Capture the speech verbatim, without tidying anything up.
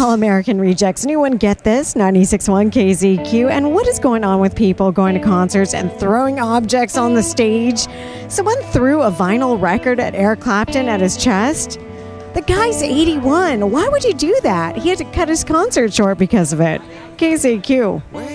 All American Rejects. Anyone get this? ninety-six point one K Z Q. And what is going on with people going to concerts and throwing objects on the stage? Someone threw a vinyl record at Eric Clapton at his chest. The guy's eighty-one. Why would you do that? He had to cut his concert short because of it. K Z Q.